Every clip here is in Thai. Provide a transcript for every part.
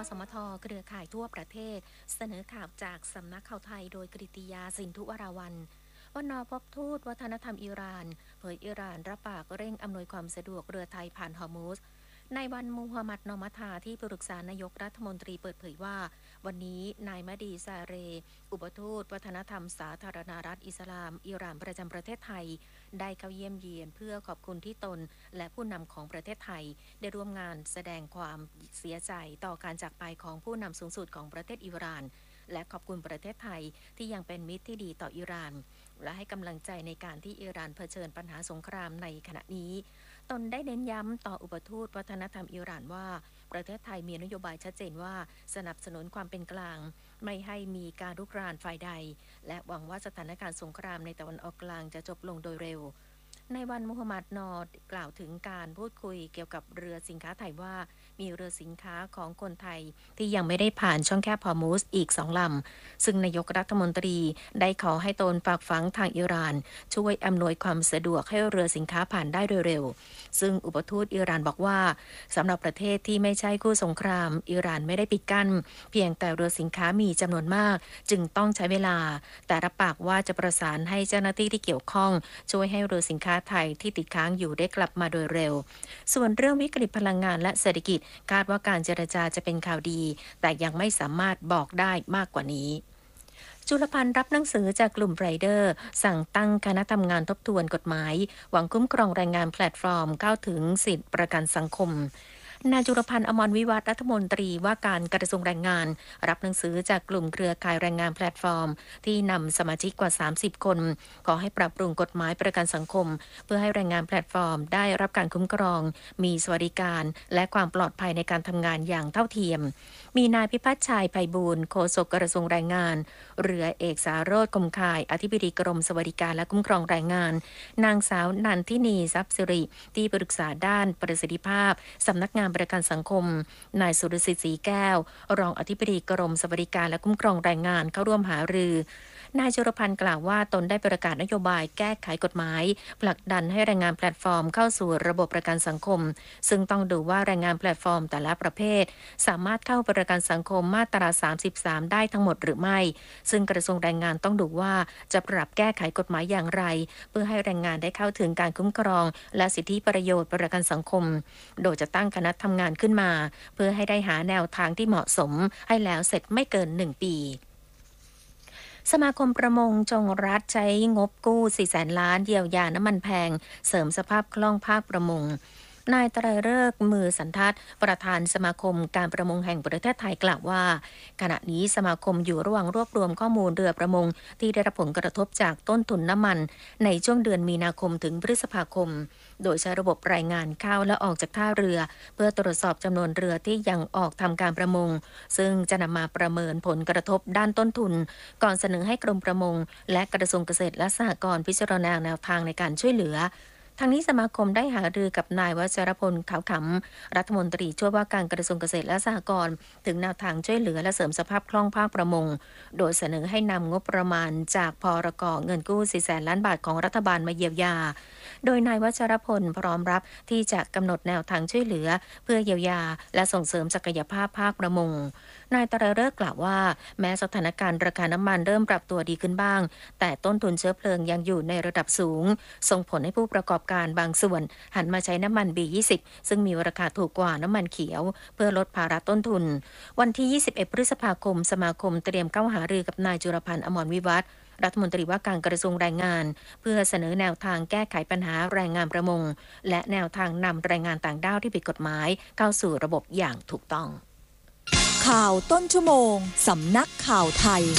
อสมทเครือข่ายทั่วประเทศเสนอข่าวจากสำนักข่าวไทยโดยกฤติยาสินธุวราวัลวนพบทูตวัฒนธรรมอิหร่านเผยอิหร่านรับปากเร่งอำนวยความสะดวกเรือไทยผ่านฮอร์มุซในวันมูฮัมหมัดนอมัทาที่ปรึกษานายกรัฐมนตรีเปิดเผยว่าวันนี้นายมะดีซาเรอุปทูตวัฒนธรรมสาธารณรัฐอิสลามอิหร่านประจำประเทศไทยได้เข้าเยี่ยมเยียนเพื่อขอบคุณที่ตนและผู้นำของประเทศไทยได้ร่วมงานแสดงความเสียใจต่อการจากไปของผู้นำสูงสุดของประเทศอิหร่านและขอบคุณประเทศไทยที่ยังเป็นมิตรที่ดีต่ออิหร่านและให้กำลังใจในการที่อิหร่านเผชิญปัญหาสงครามในขณะนี้ตนได้เน้นย้ำต่ออุปทูตวัฒนธรรมอิหร่านว่าประเทศไทยมีนโยบายชัดเจนว่าสนับสนุนความเป็นกลางไม่ให้มีการรุกรานฝ่ายใดและหวังว่าสถานการณ์สงครามในตะวันออกกลางจะจบลงโดยเร็วในวันมูฮัมหมัดนอกล่าวถึงการพูดคุยเกี่ยวกับเรือสินค้าไทยว่ามีเรือสินค้าของคนไทยที่ยังไม่ได้ผ่านช่องแคบฮอร์มุซอีก2 ลำซึ่งนายกรัฐมนตรีได้ขอให้ตนฝากฝังทางอิหร่านช่วยอำนวยความสะดวกให้เรือสินค้าผ่านได้โดยเร็วซึ่งอุปทูตอิหร่านบอกว่าสำหรับประเทศที่ไม่ใช่คู่สงครามอิหร่านไม่ได้ปิดกั้นเพียงแต่เรือสินค้ามีจำนวนมากจึงต้องใช้เวลาแต่รับปากว่าจะประสานให้เจ้าหน้าที่ที่เกี่ยวข้องช่วยให้เรือสินค้าไทยที่ติดค้างอยู่ได้กลับมาโดยเร็วส่วนเรื่องวิกฤตพลังงานและเศรษฐกิจคาดว่าการเจรจาจะเป็นข่าวดีแต่ยังไม่สามารถบอกได้มากกว่านี้จุลพันธ์รับหนังสือจากกลุ่มไรเดอร์สั่งตั้งคณะทำงานทบทวนกฎหมายหวังคุ้มครองแรงงานแพลตฟอร์มเข้าถึงสิทธิประกันสังคมนายจุลพันธ์อมรวิวัฒน์รัฐมนตรีว่าการกระทรวงแรงงานรับหนังสือจากกลุ่มเครือข่ายแรงงานแพลตฟอร์มที่นำสมาชิกกว่า30คนขอให้ปรับปรุงกฎหมายประกันสังคมเพื่อให้แรงงานแพลตฟอร์มได้รับการคุ้มครองมีสวัสดิการและความปลอดภัยในการทำงานอย่างเท่าเทียมมีนายพิพัฒน์ชัยไพบูลย์โฆษกกระทรวงแรงงานเรือเอกสารโรจน์กรมข่ายอธิบดีกรมสวัสดิการและคุ้มครองแรงงานนางสาวนันทินีทรัพย์สิริที่ปรึกษาด้านประสิทธิภาพสำนักงานประกันสังคมนายสุรศิษฐ์ศรีแก้วรองอธิบดีกรมสวัสดิการและคุ้มครองแรงงานเข้าร่วมหารือนายจุลพันธ์กล่าวว่าตนได้ประกาศนโยบายแก้ไขกฎหมายผลักดันให้แรงงานแพลตฟอร์มเข้าสู่ระบบประกันสังคมซึ่งต้องดูว่าแรงงานแพลตฟอร์มแต่ละประเภทสามารถเข้าประกันสังคมมาตรา33ได้ทั้งหมดหรือไม่ซึ่งกระทรวงแรงงานต้องดูว่าจะปรับแก้ไขกฎหมายอย่างไรเพื่อให้แรงงานได้เข้าถึงการคุ้มครองและสิทธิประโยชน์ประกันสังคมโดยจะตั้งคณะทำงานขึ้นมาเพื่อให้ได้หาแนวทางที่เหมาะสมให้แล้วเสร็จไม่เกิน1 ปีสมาคมประมงจงรัฐใช้งบกู้400,000 ล้านเยียวยาน้ำมันแพงเสริมสภาพคล่องภาคประมงนายไตรฤกษ์มือสันทัดประธานสมาคมการประมงแห่งประเทศไทยกล่าวว่าขณะนี้สมาคมอยู่ระหว่างรวบรวมข้อมูลเรือประมงที่ได้รับผลกระทบจากต้นทุนน้ำมันในช่วงเดือนมีนาคมถึงพฤษภาคมโดยใช้ระบบรายงานเข้าและออกจากท่าเรือเพื่อตรวจสอบจำนวนเรือที่ยังออกทำการประมงซึ่งจะนำมาประเมินผลกระทบด้านต้นทุนก่อนเสนอให้กรมประมงและกระทรวงเกษตรและสหกรณ์พิจารณาแนวทางในการช่วยเหลือทางนี้สมาคมได้หารือกับนายวชรพลขาวขำรัฐมนตรีช่วยว่าการกระทรวงเกษตรและสหกรณ์ถึงแนวทางช่วยเหลือและเสริมสภาพคล่องภาคประมงโดยเสนอให้นำงบประมาณจากพรก.เงินกู้400,000 ล้านบาทของรัฐบาลมาเยียวยาโดยนายวชรพลพร้อมรับที่จะกำหนดแนวทางช่วยเหลือเพื่อเยียวยาและส่งเสริมศักยภาพภาคประมงนายตระเริกกล่าวว่าแม้สถานการณ์ราคาน้ำมันเริ่มปรับตัวดีขึ้นบ้างแต่ต้นทุนเชื้อเพลิงยังอยู่ในระดับสูงส่งผลให้ผู้ประกอบการบางส่วนหันมาใช้น้ำมัน B20 ซึ่งมีราคาถูกกว่าน้ำมันเขียวเพื่อลดภาระต้นทุนวันที่21พฤษภาคมสมาคมเตรียมเข้าหารือกับนายจุลพันธ์อมรวิวัฒน์รัฐมนตรีว่าการกระทรวงแรงงานเพื่อเสนอแนวทางแก้ไขปัญหาแรงงานประมงและแนวทางนำแรงงานต่างด้าวที่ผิดกฎหมายเข้าสู่ระบบอย่างถูกต้องข่าวต้นชั่วโมงสำนักข่าวไทย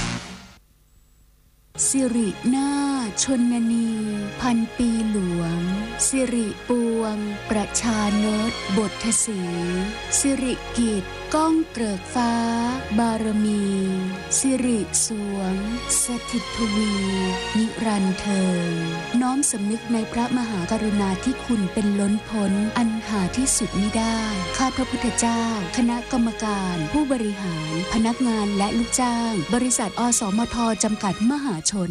สิรินาถชนนีพันปีหลวงสิริปวงประชานตบทสีสิริกิจก้องเกริกฟ้าบารมีสิริสวงสถิตทวีนิรันดร์เทินน้อมสำนึกในพระมหากรุณาธิคุณเป็นล้นพ้นอันหาที่สุดมิได้ข้าพระพุทธเจ้าคณะกรรมการผู้บริหารพนักงานและลูกจ้างบริษัทอสมทจำกัดมหาชน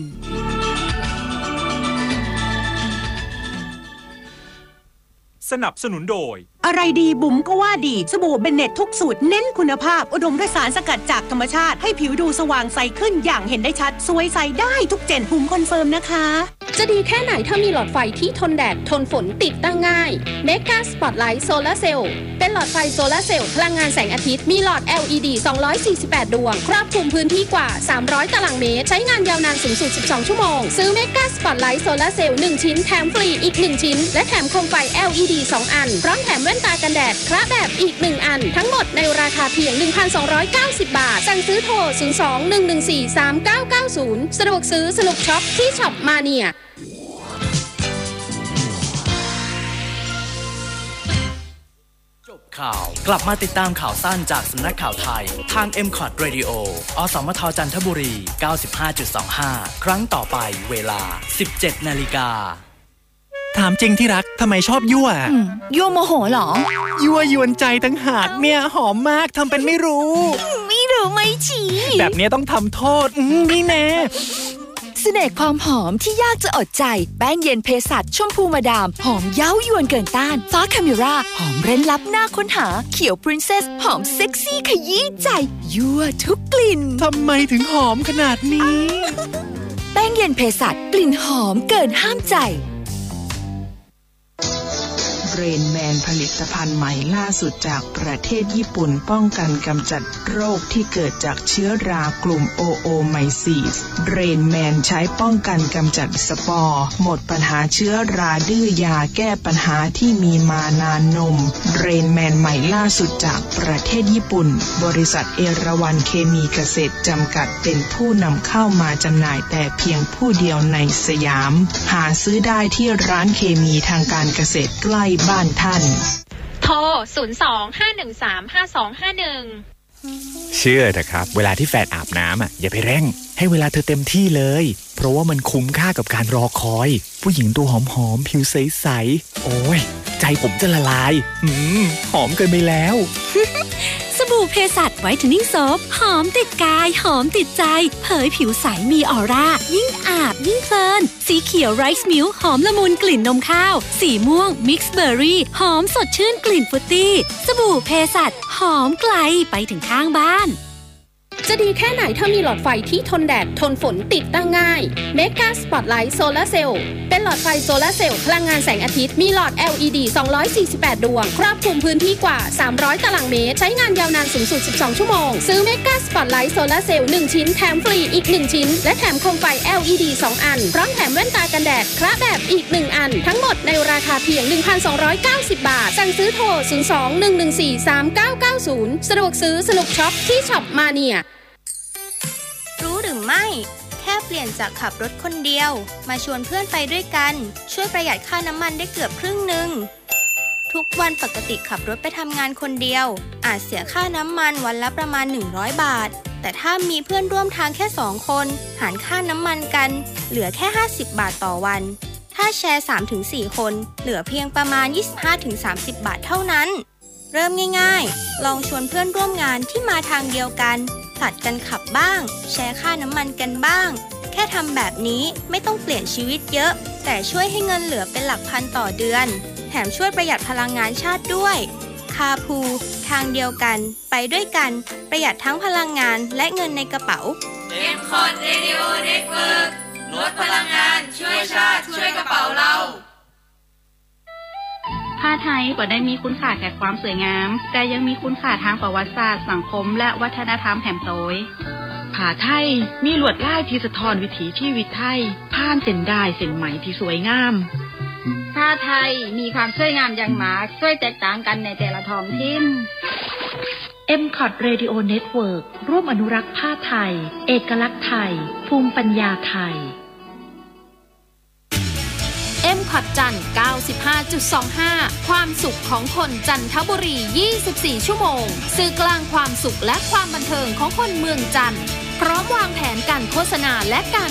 สนับสนุนโดยอะไรดีบุ๋มก็ว่าดีสบู่เบนเน็ตทุกสูตรเน้นคุณภาพอุดมด้วยสารสกัดจากธรรมชาติให้ผิวดูสว่างใสขึ้นอย่างเห็นได้ชัดสวยใสได้ทุกเจนบุ๋มคอนเฟิร์มนะคะจะดีแค่ไหนถ้ามีหลอดไฟที่ทนแดดทนฝนติดตั้งง่าย Mega Spotlight Solar Cell เป็นหลอดไฟโซลาร์เซลล์พลังงานแสงอาทิตย์มีหลอด LED 248 ดวงครอบคลุมพื้นที่กว่า300ตารางเมตรใช้งานยาวนานสูงสุด12ชั่วโมงซื้อ Mega Spotlight Solar Cell 1 ชิ้นแถมฟรีอีก1ชิ้นและแถมโคมไฟ LED 2 อันพร้อมแถมแว่นตากันแดดคระแบบอีก1อันทั้งหมดในราคาเพียง 1,290 บาทสั่งซื้อโทร 02-114-3990 สะดวกซื้อสนุกช็อปที่ช็อปมาเนียข่าวกลับมาติดตามข่าวสั้นจากสำนักข่าวไทยทาง MCOT Radio อสมทจันทบุรี 95.25 ครั้งต่อไปเวลา 17 นาฬิกาถามจริงที่รักทำไมชอบยั่วยั่วโมโหเหรอยั่วยวนใจตั้งหากเนี่ยหอมมากทำเป็นไม่รู้ไม่ชี้แบบนี้ต้องทำโทษนี่แน่เสน่ห์ความหอมที่ยากจะอดใจแป้งเย็นเภสัชชมพูมาดามหอมเย้ายวนเกินต้านฟ้าคาเมราหอมเร้นลับน่าค้นหาเขียวปรินเซสหอมเซ็กซี่ขยี้ใจยั่วทุกกลิ่นทำไมถึงหอมขนาดนี้แป้งเย็นเภสัชกลิ่นหอมเกินห้ามใจเรนแมนผลิตภัณฑ์ใหม่ล่าสุดจากประเทศญี่ปุ่นป้องกันกำจัดโรคที่เกิดจากเชื้อรากลุ่มโอโอไมซีสเรนแมนใช้ป้องกันกำจัดสปอร์หมดปัญหาเชื้อราดื้อยาแก้ปัญหาที่มีมานานนมเรนแมนใหม่ล่าสุดจากประเทศญี่ปุ่นบริษัทเอราวัณเคมีเกษตรจำกัดเป็นผู้นำเข้ามาจำหน่ายแต่เพียงผู้เดียวในสยามหาซื้อได้ที่ร้านเคมีทางการเกษตรใกล้บ้านท่านโทร 02-513-5251 เชื่อเถอะครับเวลาที่แฟนอาบน้ำอย่าไปเร่งให้เวลาเธอเต็มที่เลยเพราะว่ามันคุ้มค่ากับการรอคอยผู้หญิงตัวหอมๆผิวใสๆโอ้ยใจผมจะละลายหอมเกินไปแล้วสบู่เภสัชไวท์เทนนิ่งโซปหอมติดกายหอมติดใจเผยผิวใสมีออร่ายิ่งอาบยิ่งเพลินสีเขียวไรซ์มิลค์หอมละมุนกลิ่นนมข้าวสีม่วงมิกซ์เบอร์รี่หอมสดชื่นกลิ่นฟรุตตี้สบู่เภสัชหอมไกลไปถึงข้างบ้านจะดีแค่ไหนถ้ามีหลอดไฟที่ทนแดดทนฝนติดตั้งง่าย Mega Spotlight Solar Cell เป็นหลอดไฟโซลาร์เซลล์พลังงานแสงอาทิตย์มีหลอด LED 248 ดวงครอบคลุมพื้นที่กว่า300ตารางเมตรใช้งานยาวนานสูงสุด12ชั่วโมงซื้อ Mega Spotlight Solar Cell 1 ชิ้นแถมฟรีอีก1ชิ้นและแถมโคมไฟ LED 2 อันพร้อมแถมแว่นตากันแดดคระแบบอีก1อันทั้งหมดในราคาเพียง 1,290 บาทสั่งซื้อโทร 02-114-3990 สะดวกซื้อสนุกช็อปที่ช็อปมาเนียรู้หรือไม่แค่เปลี่ยนจากขับรถคนเดียวมาชวนเพื่อนไปด้วยกันช่วยประหยัดค่าน้ำมันได้เกือบครึ่งนึงทุกวันปกติขับรถไปทำงานคนเดียวอาจเสียค่าน้ำมันวันละประมาณ100 บาทแต่ถ้ามีเพื่อนร่วมทางแค่2คนหารค่าน้ำมันกันเหลือแค่50 บาทต่อวันถ้าแชร์ 3-4 คนเหลือเพียงประมาณ 25-30 บาทเท่านั้นเริ่มง่ายๆลองชวนเพื่อนร่วมงานที่มาทางเดียวกันผลัดกันขับบ้างแชร์ค่าน้ำมันกันบ้างแค่ทำแบบนี้ไม่ต้องเปลี่ยนชีวิตเยอะแต่ช่วยให้เงินเหลือเป็นหลักพันต่อเดือนแถมช่วยประหยัดพลังงานชาติด้วยคาพูทางเดียวกันไปด้วยกันประหยัดทั้งพลังงานและเงินในกระเป๋า MCOT Radio Network ลดพลังงานช่วยชาติช่วยกระเป๋าเราผ้าไทยก็ได้มีคุณค่าแก่ความสวยงามแต่ยังมีคุณค่าทางประวัติศาสตร์สังคมและวัฒนธรรมแหมโตยผ้าไทยมีลวดลายที่สะท้อนวิถีชีวิตไทยผ่านเส้นด้ายเส้นไหมที่สวยงามผ้าไทยมีความสวยงามอย่างมากช่วยแตกต่างกันในแต่ละท้องถิ่น MCOT Radio Network ร่วมอนุรักษ์ผ้าไทยเอกลักษณ์ไทยภูมิปัญญาไทย MCOT จันทร์ 95.25 ความสุขของคนจันทบุรี 24 ชั่วโมงสื่อกลางความสุขและความบันเทิงของคนเมืองจันทร์พร้อมวางแผนการโฆษณาและการ